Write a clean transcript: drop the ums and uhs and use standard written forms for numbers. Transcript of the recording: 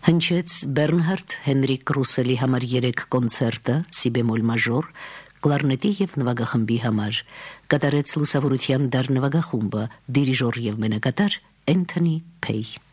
Հնչեց Բեռնհարդ Հենրիկ Ռուսելի համար 3 կոնցերտը սի բեմոլ մաժոր, կլարնետի և նվագախմբի համար, կատարեց լուսավորության դար նվագախումբը, դիրիժոր և մենակատար Էնթոնի Փեյ։